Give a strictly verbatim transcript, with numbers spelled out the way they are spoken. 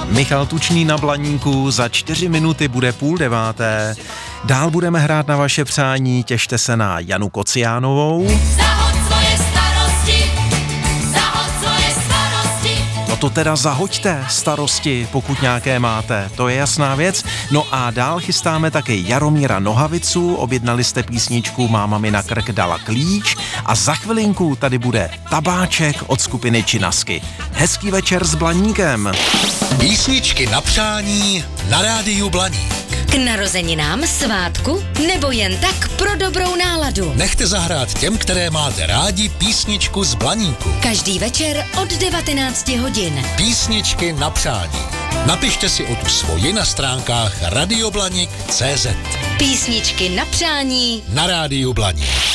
Michal Tučný na Blaníku, za čtyři minuty bude půl deváté. Dál budeme hrát na vaše přání, těšte se na Janu Kociánovou. Zahoď svoje starosti, zahoď svoje starosti. No to teda zahoďte starosti, pokud nějaké máte, to je jasná věc. No a dál chystáme taky Jaromíra Nohavicu, objednali jste písničku Máma mi na krk dala klíč a za chvilinku tady bude Tabáček od skupiny Činasky. Hezký večer s Blaníkem. Písničky na přání na rádiu Blaník. K narozeninám, svátku nebo jen tak pro dobrou náladu. Nechte zahrát těm, které máte rádi, písničku z Blaníku. Každý večer od devatenácti hodin. Písničky na přání. Napište si o tu svoji na stránkách radioblanik tečka cé zet. Písničky na přání Na rádiu Blaník.